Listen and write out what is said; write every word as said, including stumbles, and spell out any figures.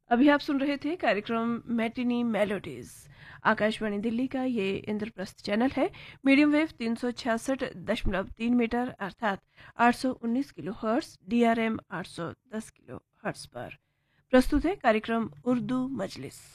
अभी आप सुन रहे थे कार्यक्रम मैटिनी मेलोडीज। आकाशवाणी दिल्ली का ये इंद्रप्रस्थ चैनल है। मीडियम वेव तीन सौ छियासठ दशमलव तीन मीटर अर्थात आठ सौ उन्नीस किलो हर्ट्स, डीआरएम आठ सौ दस किलो हर्ट्स पर प्रस्तुत है कार्यक्रम उर्दू मजलिस।